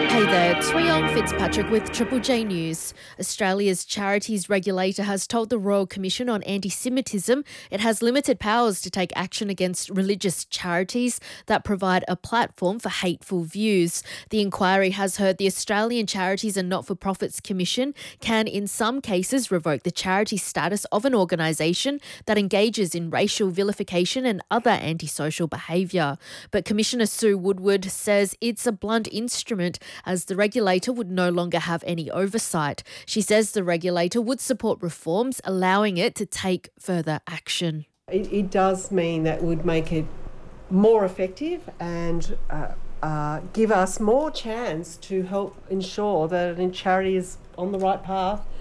Hey there, Tweong Fitzpatrick with Triple J News. Australia's charities regulator has told the Royal Commission on Anti-Semitism it has limited powers to take action against religious charities that provide a platform for hateful views. The inquiry has heard the Australian Charities and Not-for-Profits Commission can in some cases revoke the charity status of an organisation that engages in racial vilification and other antisocial behaviour. But Commissioner Sue Woodward says it's a blunt instrument as the regulator would no longer have any oversight. She says the regulator would support reforms allowing it to take further action. It does mean that would make it more effective and give us more chance to help ensure that a charity is on the right path